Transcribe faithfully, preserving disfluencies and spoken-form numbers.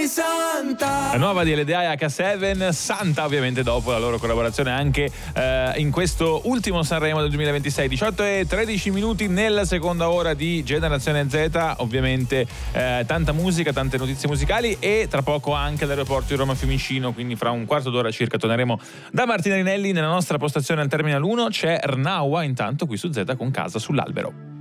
Santa. La nuova di L D A e acca sette, Santa, ovviamente dopo la loro collaborazione anche eh, in questo ultimo Sanremo del duemilaventisei. diciotto e tredici minuti nella seconda ora di Generazione Z, ovviamente eh, tanta musica, tante notizie musicali e tra poco anche l'aeroporto di Roma Fiumicino, quindi fra un quarto d'ora circa torneremo da Martina Rinelli. Nella nostra postazione al Terminal uno c'è Rnaua, intanto qui su Z con Casa sull'Albero.